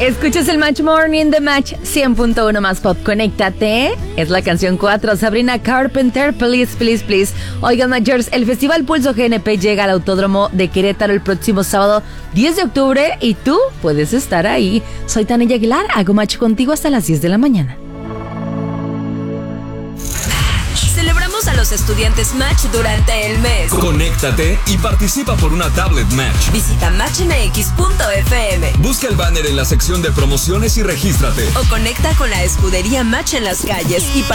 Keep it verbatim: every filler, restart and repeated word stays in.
Escuchas el Match Morning de Match cien punto uno más pop. Conéctate. Es la canción cuatro. Sabrina Carpenter, Please, Please, Please. Oigan, Matchers, el Festival Pulso G N P llega al Autódromo de Querétaro el próximo sábado diez de octubre y tú puedes estar ahí. Soy Tania Aguilar, hago match contigo hasta las diez de la mañana. Celebramos a los estudiantes Match durante el mes. Conéctate y participa por una tablet Match. Visita match m x punto f m. Busca el banner en la sección de promociones y regístrate. O conecta con la escudería Match en las calles y